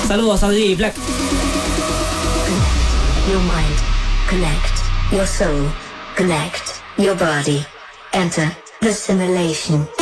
Saludos a DJ Black. Your mind, connect your soul, connect your body. Enter the simulation.